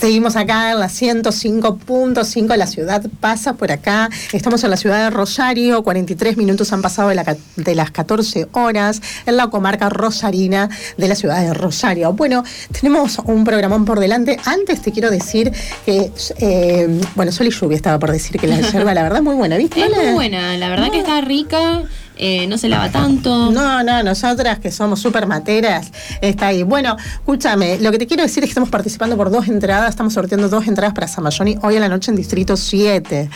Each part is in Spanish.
Seguimos acá en la 105.5, la ciudad pasa por acá. Estamos en la ciudad de Rosario, 43 minutos han pasado de las 14 horas, en la comarca rosarina de la ciudad de Rosario. Bueno, tenemos un programón por delante. Antes te quiero decir que, Sol y Lluvia estaba por decir que la yerba, la verdad, muy buena, ¿viste? Es muy buena, la verdad que está rica. No se lava tanto. No, nosotras que somos súper materas, está ahí. Bueno, escúchame, lo que te quiero decir es que estamos participando por 2 entradas, estamos sorteando 2 entradas para Samayoni hoy a la noche en Distrito 7.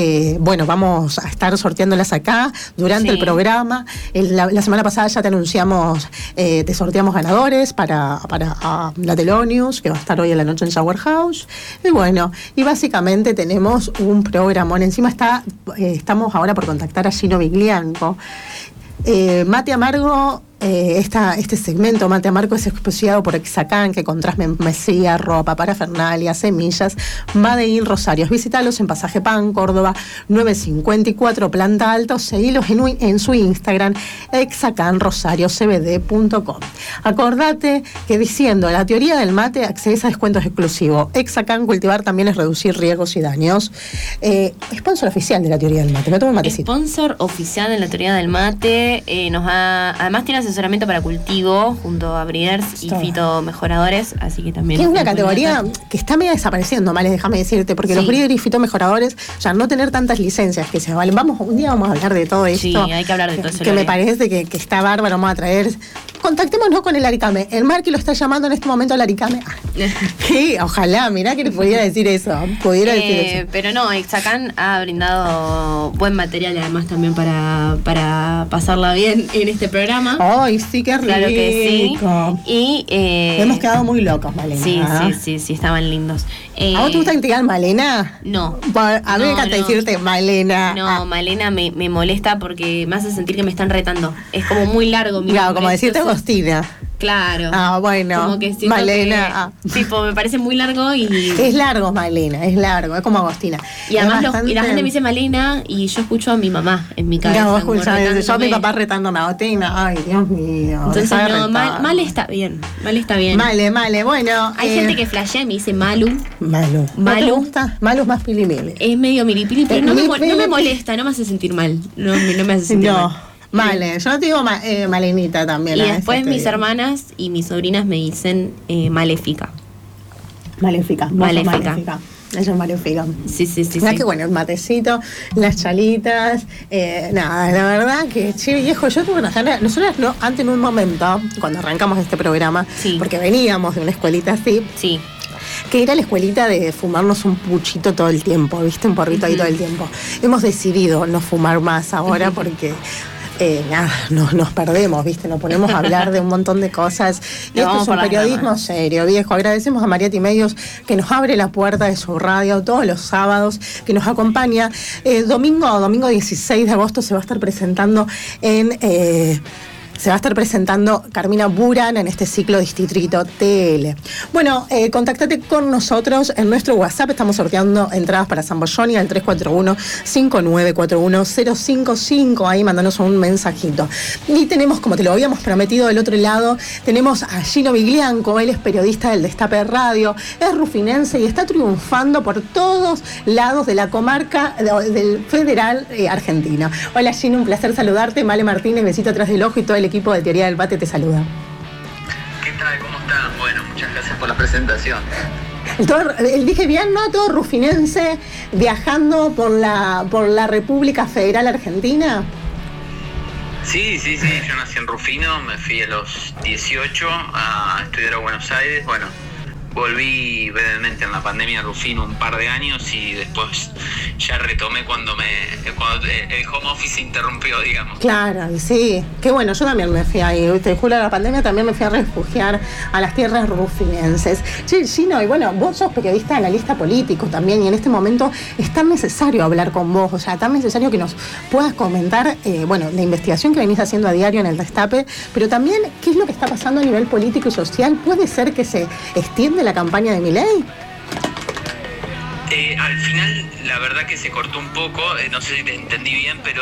Vamos a estar sorteándolas acá durante el programa. La semana pasada ya te anunciamos, te sorteamos ganadores para la Telonius, que va a estar hoy a la noche en Shower House. Y básicamente tenemos un programón. Encima estamos ahora por contactar a Gino Viglianco. Mate Amargo, este segmento Mate Amargo es auspiciado por Exacán, que encontrás mesía, ropa, parafernalia, semillas, Made in Rosario. Visítalos en Pasaje Pan, Córdoba 954, planta alta, o seguilos en su Instagram, exacanrosariocbd.com. Acordate que diciendo la teoría del mate accedes a descuentos exclusivos. Exacán, cultivar también es reducir riesgos y daños. Sponsor oficial de la teoría del mate. Me tomo un matecito. Sponsor oficial de la teoría del mate. Además tiene asesoramiento para cultivo junto a breeders y fitomejoradores, así que también... Que es una categoría que está medio desapareciendo, Males, déjame decirte, porque los breeders y fitomejoradores, ya no tener tantas licencias que se valen. Un día vamos a hablar de todo esto. Sí, hay que hablar de todo eso. Que me parece que está bárbaro, vamos a traer... Contactémonos con el Aricame. El Marqui lo está llamando en este momento al Aricame. ¿Qué? Ojalá, mirá que le pudiera decir eso. Pero no, Exacán ha brindado buen material además también para pasarla bien en este programa. ¡Ay, sí, qué rico! Claro que sí. Y hemos quedado muy locos, Malena. Sí, estaban lindos. ¿A vos te gusta que te digan Malena? No. A mí me encanta decirte Malena. No, Malena me molesta porque me hace sentir que me están retando. Es como muy largo mi nombre. Como decirte Agostina. Claro. Bueno. Como que Malena. Tipo, me parece muy largo y... Es largo, Malena, es largo, es como Agostina. Y además y la gente me dice Malena y yo escucho a mi mamá en mi cabeza. No, vos escuchás, yo a mi papá retándome a Agostina. Ay, Dios mío. Entonces mal está bien. Mal está bien. Male, bueno. Hay gente que flashea y me dice Malu. ¿No te gusta? Malu es más pilimili. Es medio milipili, pero no me molesta, no me hace sentir mal. No me hace sentir mal. Vale, yo no te digo Malenita también. Y después mis hermanas y mis sobrinas me dicen Maléfica. Maléfica. Ella es maléfica. Sí. Mirá que bueno, el matecito, las chalitas, la verdad que, che, viejo, yo tuve unas ganas. Nosotros antes en un momento, cuando arrancamos este programa, porque veníamos de una escuelita así. Sí. Que era la escuelita de fumarnos un puchito todo el tiempo, ¿viste? Un porrito ahí todo el tiempo. Hemos decidido no fumar más ahora porque... nos perdemos, ¿viste? Nos ponemos a hablar de un montón de cosas. Y esto es un periodismo serio, viejo. Agradecemos a Mariati Medios que nos abre la puerta de su radio todos los sábados, que nos acompaña. Domingo 16 de agosto se va a estar presentando Carmina Buran en este ciclo Distrito TL. Bueno, contactate con nosotros en nuestro WhatsApp. Estamos sorteando entradas para Samayoni al 341-5941-055. Ahí mandanos un mensajito. Y tenemos, como te lo habíamos prometido del otro lado, tenemos a Gino Viglianco. Él es periodista del Destape Radio, es rufinense y está triunfando por todos lados de la comarca del Federal Argentina. Hola Gino, un placer saludarte. Male Martínez, besito atrás del ojo y todo el equipo de Teoría del Mate te saluda. ¿Qué tal? ¿Cómo están? Bueno, muchas gracias por la presentación. Dije bien, ¿no? Todo rufinense viajando por la República Federal Argentina. Sí, yo nací en Rufino, me fui a los 18 a estudiar a Buenos Aires. Bueno, volví brevemente en la pandemia a Rufino un par de años y después ya retomé cuando el home office se interrumpió, digamos. Claro, sí. Qué bueno, yo también me fui ahí. Julio, de la pandemia también me fui a refugiar a las tierras rufinenses. Che, Gino, y bueno, vos sos periodista, analista político también, y en este momento es tan necesario hablar con vos, o sea, tan necesario que nos puedas comentar, la investigación que venís haciendo a diario en el Destape, pero también qué es lo que está pasando a nivel político y social. ¿Puede ser que se extiende la campaña de Milei? Al final, la verdad que se cortó un poco, no sé si te entendí bien, pero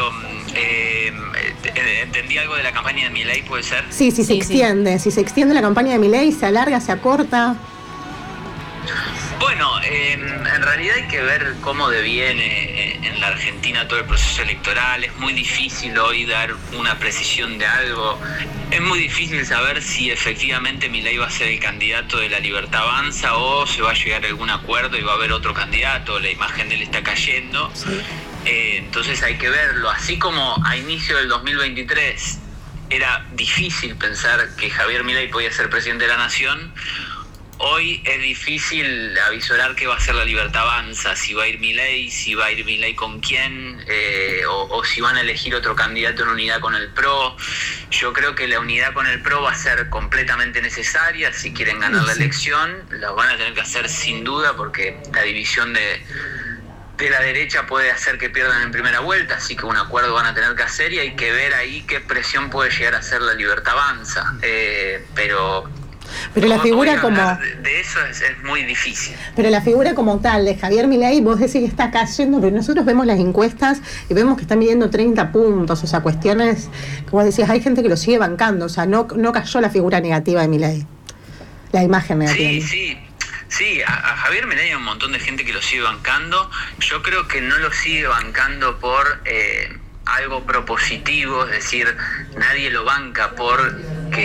entendí algo de la campaña de Milei, ¿puede ser? Sí, si se extiende la campaña de Milei, se alarga, se acorta. Bueno, en realidad hay que ver cómo deviene en la Argentina todo el proceso electoral. Es muy difícil hoy dar una precisión de algo. Es muy difícil saber si efectivamente Milei va a ser el candidato de La Libertad Avanza o se va a llegar a algún acuerdo y va a haber otro candidato. La imagen de él está cayendo. Sí. Entonces hay que verlo. Así como a inicio del 2023 era difícil pensar que Javier Milei podía ser presidente de la Nación, hoy es difícil avisorar qué va a ser La Libertad Avanza, si va a ir Milei, si va a ir Milei con quién, o si van a elegir otro candidato en unidad con el PRO. Yo creo que la unidad con el PRO va a ser completamente necesaria si quieren ganar la elección. La van a tener que hacer sin duda porque la división de la derecha puede hacer que pierdan en primera vuelta, así que un acuerdo van a tener que hacer y hay que ver ahí qué presión puede llegar a hacer La Libertad Avanza. Pero la figura como... De eso es muy difícil. Pero la figura como tal de Javier Milei, vos decís que está cayendo, pero nosotros vemos las encuestas y vemos que están midiendo 30 puntos, o sea, cuestiones que vos decías, hay gente que lo sigue bancando, o sea, no cayó la figura negativa de Milei, la imagen negativa. Sí, a Javier Milei hay un montón de gente que lo sigue bancando. Yo creo que no lo sigue bancando por algo propositivo, es decir, nadie lo banca por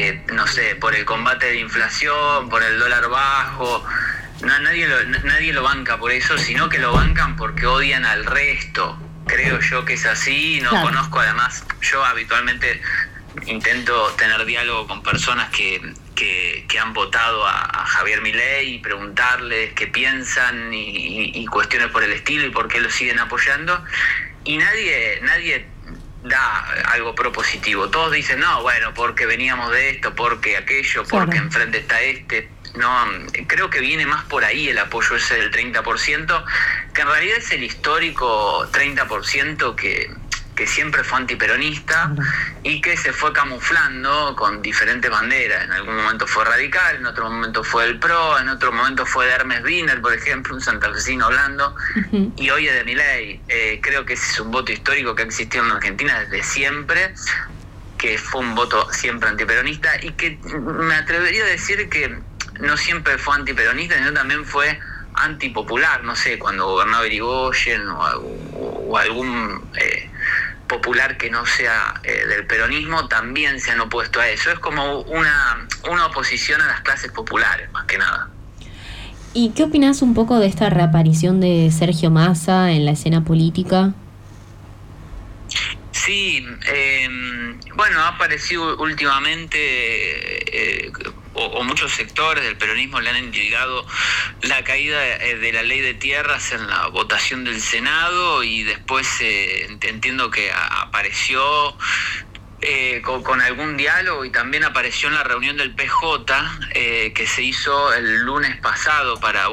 el combate de inflación, por el dólar bajo. Nadie lo banca por eso, sino que lo bancan porque odian al resto. Creo yo que es así. No claro. Conozco, además, yo habitualmente intento tener diálogo con personas que han votado a Javier Milei y preguntarles qué piensan y cuestiones por el estilo y por qué lo siguen apoyando, y nadie da algo propositivo. Todos dicen, no, bueno, porque veníamos de esto, porque aquello, porque claro. Enfrente está este. No, creo que viene más por ahí el apoyo ese del 30%, que en realidad es el histórico 30% que siempre fue antiperonista y que se fue camuflando con diferentes banderas. En algún momento fue radical, en otro momento fue el PRO, en otro momento fue de Hermes Wiener, por ejemplo, un santafesino hablando, y hoy es de Milei. Creo que ese es un voto histórico que ha existido en Argentina desde siempre, que fue un voto siempre antiperonista y que me atrevería a decir que no siempre fue antiperonista, sino también fue antipopular. No sé, cuando gobernaba Irigoyen o algún popular que no sea del peronismo, también se han opuesto a eso. Es como una oposición a las clases populares, más que nada. ¿Y qué opinás un poco de esta reaparición de Sergio Massa en la escena política? Sí, bueno, ha aparecido últimamente, o muchos sectores del peronismo le han indicado la caída de la ley de tierras en la votación del Senado, y después entiendo que apareció con algún diálogo, y también apareció en la reunión del PJ que se hizo el lunes pasado para,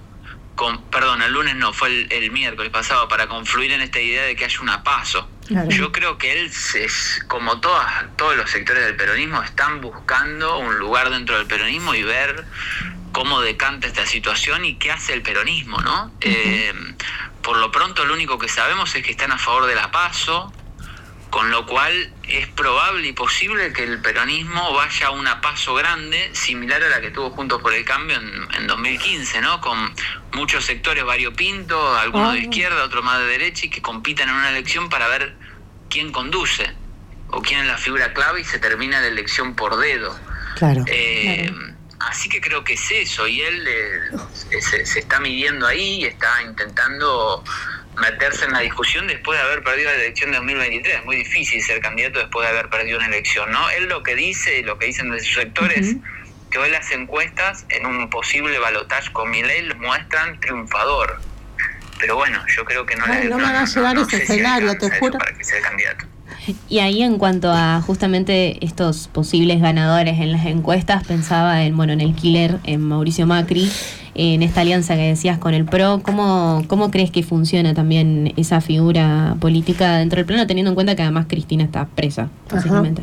el lunes no, fue el miércoles pasado, para confluir en esta idea de que haya una PASO. Claro. Yo creo que él, como todos los sectores del peronismo, están buscando un lugar dentro del peronismo y ver cómo decanta esta situación y qué hace el peronismo, ¿no? Uh-huh. Por lo pronto, lo único que sabemos es que están a favor de la PASO, con lo cual es probable y posible que el peronismo vaya a una PASO grande, similar a la que tuvo Juntos por el Cambio en 2015, ¿no? Con muchos sectores variopintos, algunos de izquierda, otros más de derecha, y que compitan en una elección para ver quién conduce o quién es la figura clave, y se termina la elección por dedo. Claro. Así que creo que es eso, y él se está midiendo ahí y está intentando meterse en la discusión después de haber perdido la elección de 2023. Es muy difícil ser candidato después de haber perdido una elección, ¿no? Él lo que dicen de sus sectores, que hoy las encuestas en un posible balotaje con Milei lo muestran triunfador. Pero bueno, yo creo que no van a llegar ese escenario, te juro. Para que sea candidato. Y ahí, en cuanto a justamente estos posibles ganadores en las encuestas, pensaba en el killer, en Mauricio Macri, en esta alianza que decías con el PRO. ¿Cómo crees que funciona también esa figura política dentro del plano, teniendo en cuenta que además Cristina está presa, básicamente?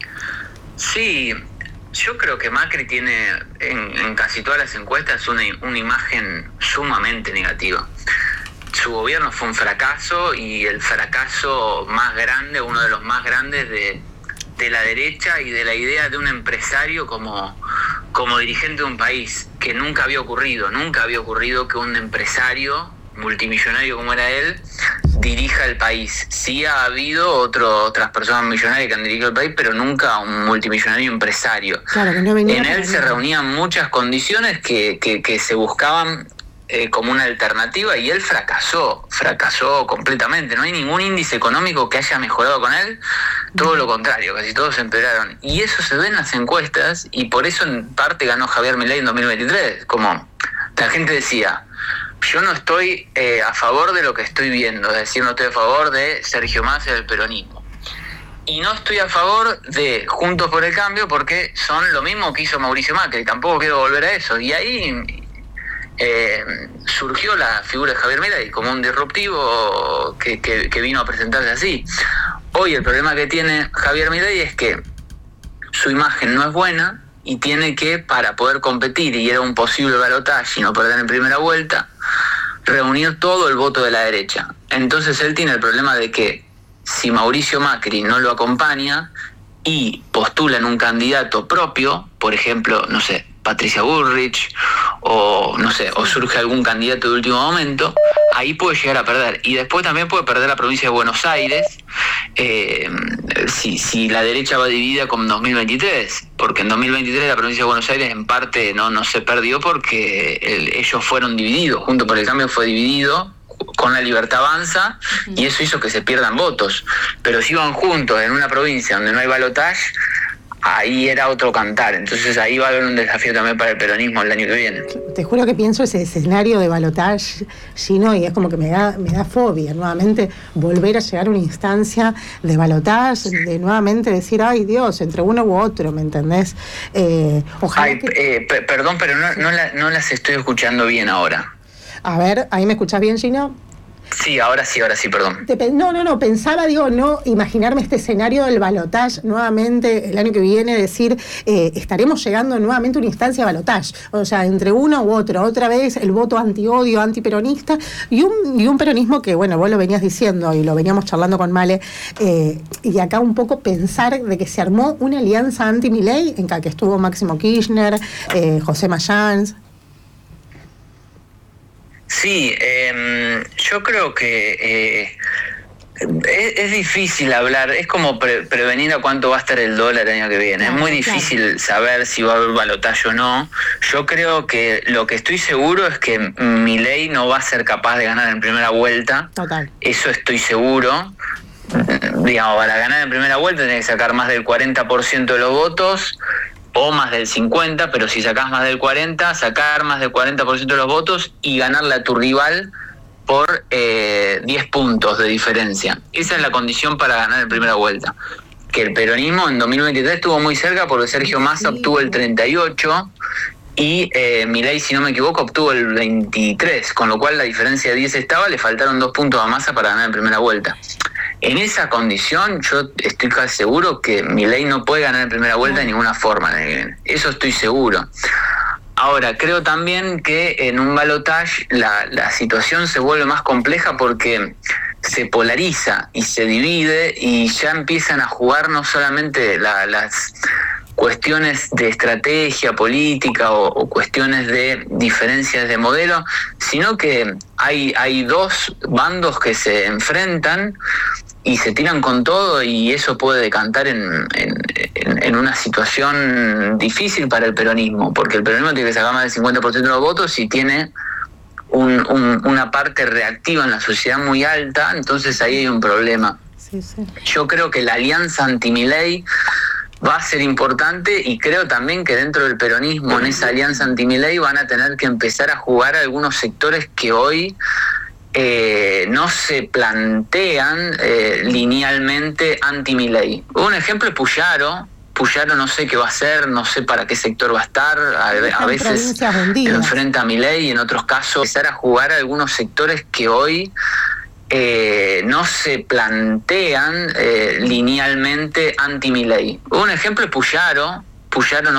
Sí, yo creo que Macri tiene en casi todas las encuestas una imagen sumamente negativa. Su gobierno fue un fracaso, y el fracaso más grande, uno de los más grandes de la derecha y de la idea de un empresario como como dirigente de un país, que nunca había ocurrido que un empresario multimillonario como era él dirija el país. Sí ha habido otras personas millonarias que han dirigido el país, pero nunca un multimillonario empresario. Claro, que no venía en él se reunían muchas condiciones que se buscaban como una alternativa, y él fracasó completamente. No hay ningún índice económico que haya mejorado con él, todo lo contrario, casi todos empeoraron. Y eso se ve en las encuestas, y por eso en parte ganó Javier Milei en 2023. Como la gente decía, yo no estoy a favor de lo que estoy viendo, es decir, no estoy a favor de Sergio Massa y del peronismo. Y no estoy a favor de Juntos por el Cambio porque son lo mismo que hizo Mauricio Macri, tampoco quiero volver a eso. Y ahí surgió la figura de Javier Milei como un disruptivo que vino a presentarse así. Hoy el problema que tiene Javier Milei es que su imagen no es buena y tiene que, para poder competir y ir a un posible balotaje y no perder en primera vuelta, reunir todo el voto de la derecha. Entonces él tiene el problema de que si Mauricio Macri no lo acompaña y postula en un candidato propio, por ejemplo, no sé, Patricia Bullrich, o no sé, o surge algún candidato de último momento, ahí puede llegar a perder. Y después también puede perder la provincia de Buenos Aires, si la derecha va dividida como en 2023, porque en 2023 la provincia de Buenos Aires en parte no se perdió porque ellos fueron divididos. Juntos por el Cambio fue dividido con La Libertad Avanza, y eso hizo que se pierdan votos. Pero si van juntos en una provincia donde no hay balotaje, ahí era otro cantar. Entonces ahí va a haber un desafío también para el peronismo el año que viene. Te juro que pienso ese escenario de balotaje, Gino, y es como que me da fobia nuevamente volver a llegar a una instancia de balotaje, de nuevamente decir, ay Dios, entre uno u otro, ¿me entendés? Ojalá perdón, pero no las estoy escuchando bien ahora. A ver, ¿ahí me escuchás bien, Gino? Sí, ahora sí, perdón. No, pensaba, no imaginarme este escenario del balotaje nuevamente el año que viene, decir, estaremos llegando nuevamente a una instancia de balotaje, o sea, entre uno u otro, otra vez el voto antiodio, antiperonista, y un peronismo que, bueno, vos lo venías diciendo y lo veníamos charlando con Male, y acá un poco pensar de que se armó una alianza anti-Milei, en la que estuvo Máximo Kirchner, José Mayans. Sí, yo creo que es difícil hablar, es como prevenir a cuánto va a estar el dólar el año que viene. Es muy difícil saber si va a haber balotaje o no. Yo creo que lo que estoy seguro es que Milei no va a ser capaz de ganar en primera vuelta. Total. Eso estoy seguro. Digamos, para ganar en primera vuelta tiene que sacar más del 40% de los votos, o más del 50%, pero si sacás más del 40%, sacar más del 40% de los votos y ganarle a tu rival por 10 puntos de diferencia. Esa es la condición para ganar en primera vuelta. Que el peronismo en 2023 estuvo muy cerca porque Sergio Massa obtuvo el 38% y Milei, si no me equivoco, obtuvo el 23%, con lo cual la diferencia de 10 estaba, le faltaron 2 puntos a Massa para ganar en primera vuelta. En esa condición yo estoy casi seguro que Milei no puede ganar en primera vuelta de ninguna forma. Eso estoy seguro. Ahora, creo también que en un balotaje la situación se vuelve más compleja porque se polariza y se divide y ya empiezan a jugar no solamente las cuestiones de estrategia política o cuestiones de diferencias de modelo, sino que hay dos bandos que se enfrentan y se tiran con todo, y eso puede decantar en una situación difícil para el peronismo, porque el peronismo tiene que sacar más del 50% de los votos y tiene una parte reactiva en la sociedad muy alta, entonces ahí hay un problema. Sí. Yo creo que la alianza anti-Milei va a ser importante, y creo también que dentro del peronismo, en esa alianza anti-Milei, van a tener que empezar a jugar algunos sectores que hoy no se plantean linealmente anti-Milei. Un ejemplo es Puyaro. Puyaro no sé qué va a hacer, no sé para qué sector va a estar, a veces enfrenta a Milei, y en otros casos empezar a jugar algunos sectores que hoy no se plantean linealmente anti-Milei. Un ejemplo es Puyaro. Puyaro no